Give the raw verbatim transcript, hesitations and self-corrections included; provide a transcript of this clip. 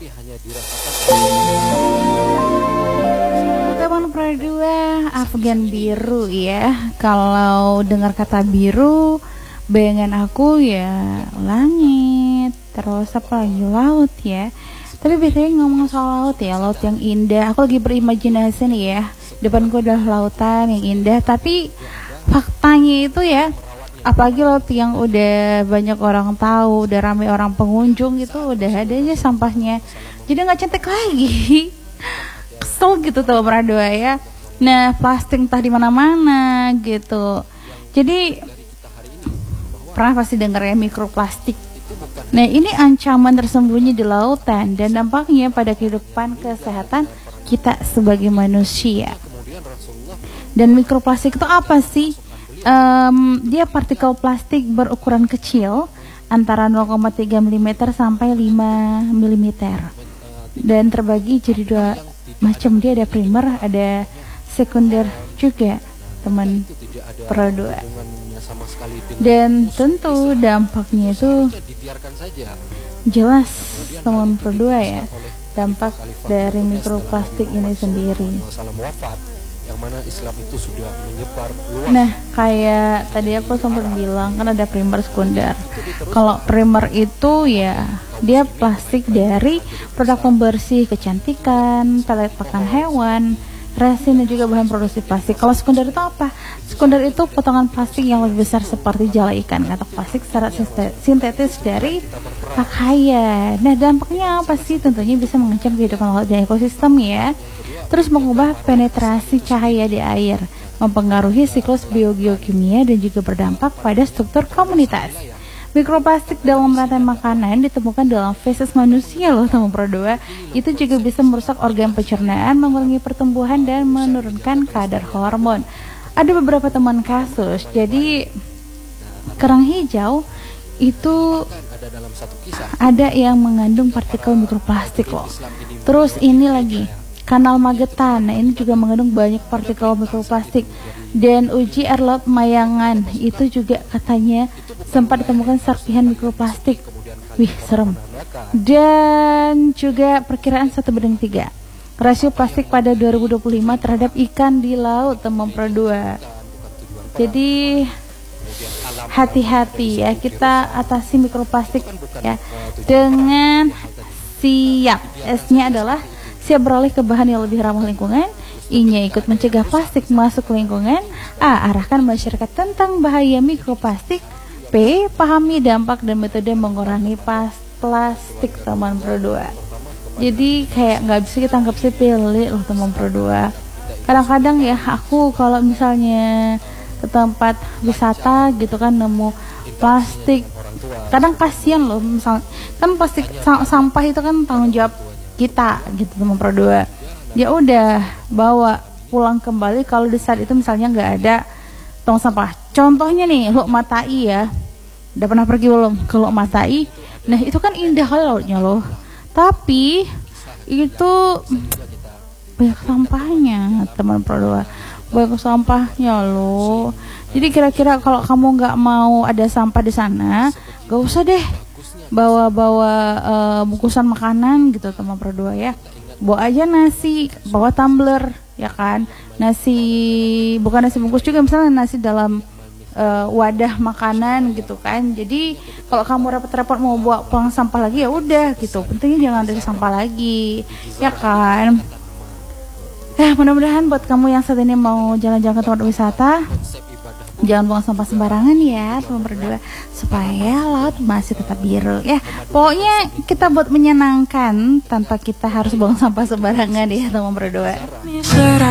tapi hanya dirasakan. Teman Pradua, Afgan biru ya. Kalau dengar kata biru, bayangan aku ya langit, terus apa lagi, laut ya. Tapi biasanya ngomong soal laut ya, laut yang indah. Aku lagi berimajinasi nih ya, depanku adalah lautan yang indah. Tapi faktanya itu ya, apalagi laut yang udah banyak orang tahu, udah ramai orang pengunjung, itu udah adanya sampahnya, jadi nggak cantik lagi. Kesel gitu tuh Pradua ya. Nah, plastik entah di mana-mana gitu. Jadi pernah pasti dengar ya mikroplastik. Nah, ini ancaman tersembunyi di lautan dan dampaknya pada kehidupan kesehatan kita sebagai manusia. Dan mikroplastik itu apa sih? Um, dia partikel plastik berukuran kecil antara nol koma tiga milimeter sampai lima milimeter dan terbagi jadi dua macam. Dia ada primer, ada sekunder juga teman Pradua. Dan tentu dampaknya itu jelas teman Pradua ya, dampak dari mikroplastik ini sendiri. Yang mana Islam itu sudah menyebar luas. Nah, kayak tadi aku sempat bilang kan ada primer sekunder. Kalau primer itu ya dia plastik dari produk pembersih kecantikan, pelet pakan hewan, resin dan juga bahan produksi plastik. Kalau sekunder itu apa? Sekunder itu potongan plastik yang lebih besar seperti jala ikan atau plastik secara sintetis dari pakaian. Nah, dampaknya apa sih? Tentunya bisa mengancam kehidupan laut dan ekosistem ya. Terus mengubah penetrasi cahaya di air, mempengaruhi siklus biogeokimia dan juga berdampak pada struktur komunitas. Mikroplastik dalam rantai makanan ditemukan dalam feses manusia loh teman Pradua. Itu juga bisa merusak organ pencernaan, mengurangi pertumbuhan dan menurunkan kadar hormon. Ada beberapa teman kasus, jadi kerang hijau itu ada yang mengandung partikel mikroplastik loh. Terus ini lagi Kanal Magetan, nah ini juga mengandung banyak partikel mikroplastik. Dan uji air laut Mayangan itu juga katanya sempat ditemukan serpihan mikroplastik. Wih, serem. Dan juga perkiraan satu banding tiga rasio plastik pada dua ribu dua puluh lima terhadap ikan di laut teman Pradua. Jadi hati-hati ya, kita atasi mikroplastik ya dengan siap. S-nya adalah siap beralih ke bahan yang lebih ramah lingkungan. I-nya ikut mencegah plastik masuk ke lingkungan. A. Arahkan masyarakat tentang bahaya mikroplastik. P. Pahami dampak dan metode mengurangi pas plastik teman Pradua. Jadi kayak nggak bisa kita anggap sepele loh teman Pradua. Kadang-kadang ya aku kalau misalnya ke tempat wisata gitu kan nemu plastik, kadang kasihan loh. Misal kan plastik sampah itu kan tanggung jawab kita gitu teman Pradua. Ya udah bawa pulang kembali kalau di saat itu misalnya nggak ada tong sampah. Contohnya nih Lok Matai ya, udah pernah pergi belum ke Lok Matai? Nah itu kan indah kali lautnya loh, tapi itu banyak sampahnya teman Pradua, banyak sampahnya loh. Jadi kira-kira kalau kamu nggak mau ada sampah di sana, gak usah deh bawa-bawa uh, bungkusan makanan gitu teman Pradua ya. Bawa aja nasi, bawa tumbler ya kan. Nasi bukan nasi bungkus juga, misalnya nasi dalam uh, wadah makanan gitu kan. Jadi kalau kamu repot-repot mau bawa pulang sampah lagi ya udah gitu. Pentingnya jangan ada sampah lagi ya kan. Eh mudah-mudahan buat kamu yang saat ini mau jalan-jalan ke tempat wisata, jangan buang sampah sembarangan ya teman Pradua, supaya laut masih tetap biru ya. Pokoknya kita buat menyenangkan tanpa kita harus buang sampah sembarangan ya teman Pradua.